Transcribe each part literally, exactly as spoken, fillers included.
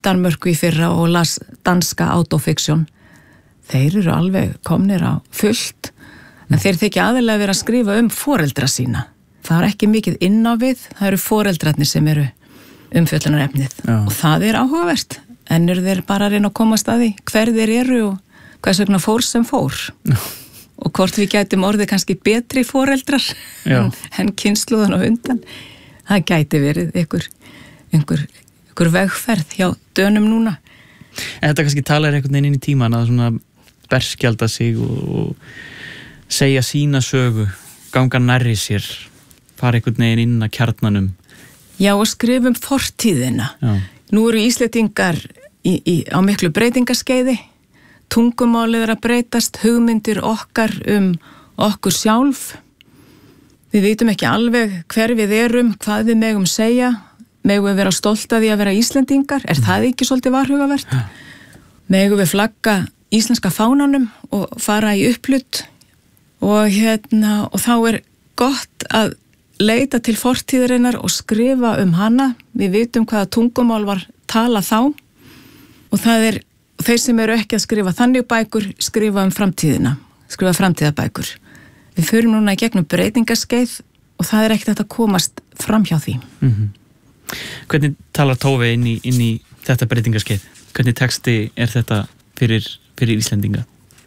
Danmörku í fyrra og las danska autofiction. Þeir eru alveg komnir á fullt, en þeir þykja aðeinslega vera að skrifa um foreldra sína. Það er ekki mikið inn á við, það eru foreldrarnir sem eru umfjöllunarefnið. Já. Og það er áhugavert. En eru þeir bara að reyna að komast að því hver þeir eru og hvers vegna fór sem fór. Já. Og hvort við gætum orðið kannski betri foreldrar en, en kynslóðan og undan. Það gæti verið einhver, einhver, einhver vegferð hjá dönum núna. En þetta kannski talar einhvern veginn inn í tíman að svona berskjalda sig og, og segja sína sögu, ganga nærri sér, fara einhvern veginn inn að kjarnanum. Já, og skrifum fortíðina. Já. Nú eru Íslendingar í, í, á miklu breytingaskeiði. Tungumálið er að breytast, hugmyndir okkar um okkur sjálf. Við vitum ekki alveg hver við erum, hvað við megum segja. Megum við vera stolt að því að vera Íslendingar? Er það ekki svolítið varhugavert? Megum við flagga íslenska fánanum og fara í upplut? Og, hérna, og þá er gott að leita til fortíðarinnar og skrifa um hana. Við vitum hvaða tungumál var talað þá og það er þeir sem eru ekki að skrifa þannig bækur skrifa um framtíðina, skrifa framtíðabækur. Við förum núna í gegnum breytingaskeið og það er ekkert að komast fram hjá því. Mm-hmm. Hvernig talar Tove inn í, inn í þetta breytingaskeið? Hvernig texti er þetta fyrir, fyrir Íslendinga?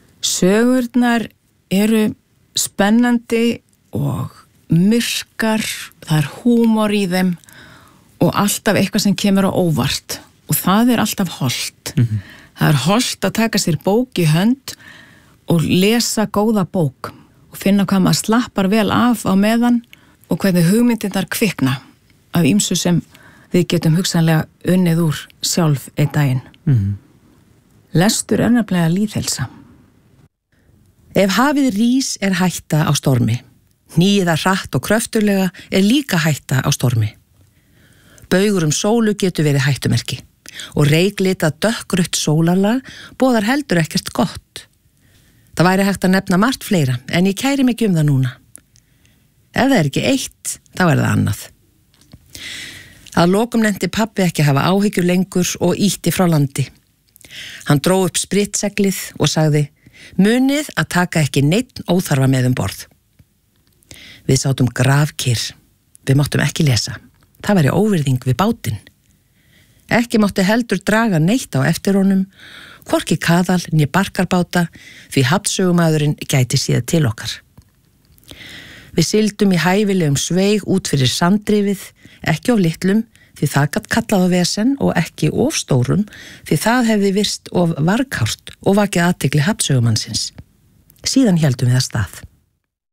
Sögurnar eru spennandi og myrkar, það er húmor í þeim og alltaf eitthvað sem kemur á óvart og það er alltaf hollt. Mm-hmm. Það er hollt að taka sér bók í hönd og lesa góða bók og finna hvað maður slappar vel af á meðan og hvernig hugmyndirnar kvikna af ýmsu sem við getum hugsanlega unnið úr sjálf einn daginn. Mm-hmm. Lestur er nefnilega lýðhelsa. Ef hafið rís er hætta á stormi. Hnýða hratt og kröfturlega er líka hætta á stormi. Baugur um sólu getur verið hættumerki og reiklita dökkrutt sólarlag boðar heldur ekkert gott. Það væri hægt að nefna margt fleira en ég kæri mig ekki um það núna. Ef það er ekki eitt, þá er það annað. Að lokum nefndi pabbi ekki hafa áhyggjur lengur og ýtti frá landi. Hann dró upp spritseglið og sagði, munið að taka ekki neinn óþarfa með um borð. Við sátum grafkyrr. Við máttum ekki lesa. Það væri óvirðing við bátinn. Ekki mátti heldur draga neitt á eftir honum, hvorki kaðal né barkarbáta, því hafnsögumadurinn gæti séð til okkar. Við sigldum í hæfilegum sveig út fyrir sanddrifið, ekki of litlum, því það gat kallað á vesen og ekki of stórum, því það hefði virst of varkárt og vakið athygli hafnsögumannsins. Síðan héldum við að stað.